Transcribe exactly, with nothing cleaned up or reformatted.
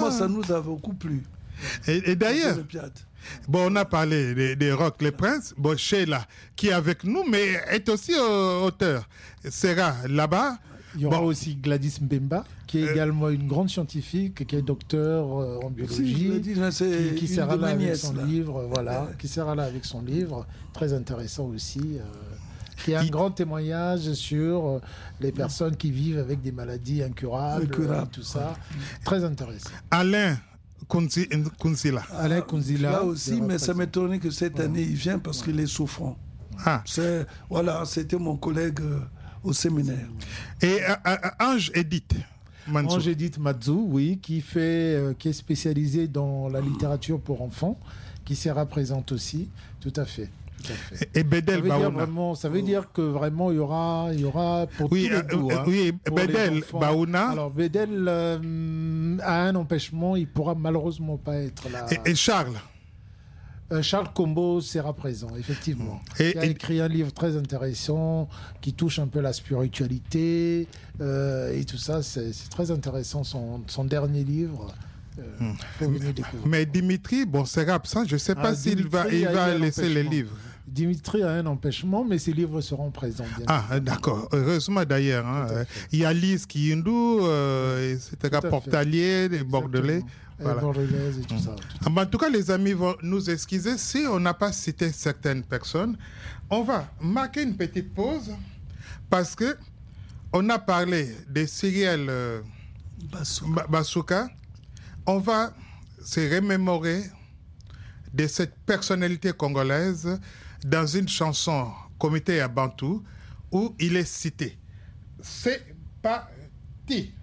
ça, ça nous a beaucoup plu. Et, et d'ailleurs, bon, on a parlé des, des Rock les Princes. Bon, Sheila, qui est avec nous, mais est aussi euh, auteur, sera là-bas. Il y aura bon. aussi Gladys Mbemba, qui est euh, également une grande scientifique, qui est docteur euh, en biologie, si, dit, là, qui, qui sera là avec nièces, son là. livre, voilà, ouais. qui sera là avec son livre, très intéressant aussi. Euh, qui est un Il... grand témoignage sur euh, les personnes qui vivent avec des maladies incurables, incurables. Euh, tout ça, très intéressant. Alain Kunzila. Alain Kunzila. Là aussi, mais ça m'étonnait que cette ouais. année il vient parce qu'il est souffrant. Ah. C'est, voilà, c'était mon collègue euh, au séminaire. Et euh, euh, Ange Edith Manzou. Ange Edith Manzou, oui, qui fait, euh, qui est spécialisée dans la littérature pour enfants, qui sera présente aussi, tout à fait. Tout à fait. Et Bedel ça veut, dire vraiment, ça veut dire que vraiment il y aura, il y aura pour oui, tous les goûts. Euh, hein, oui, Bedel Baouna. Alors Bedel euh, a un empêchement, il pourra malheureusement pas être là. Et, et Charles. Euh, Charles Combo sera présent, effectivement. Et, il a et... écrit un livre très intéressant qui touche un peu la spiritualité euh, et tout ça. C'est, c'est très intéressant son, son dernier livre. Euh, faut venir découvrir. Mais Dimitri, bon, sera absent. Je ne sais pas ah, s'il Dimitri va, il va laisser les livres. Dimitri a un empêchement, mais ses livres seront présents. Bien ah, sûr. D'accord. Heureusement d'ailleurs. Hein. Il y a Lise Kiyindou, euh, et cetera, Portalier, les Bordelais. Voilà. Et tout ça, tout en tout cas, les amis vont nous excuser si on n'a pas cité certaines personnes. On va marquer une petite pause parce que on a parlé des Cyril euh, Bazooka. Bazooka. On va se remémorer de cette personnalité congolaise dans une chanson Comité à Bantou où il est cité. C'est parti.